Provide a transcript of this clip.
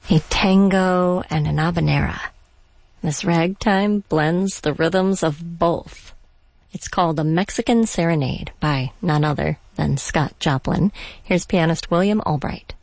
A tango and an habanera. This ragtime blends the rhythms of both. It's called A Mexican Serenade by none other than Scott Joplin. Here's pianist William Albright.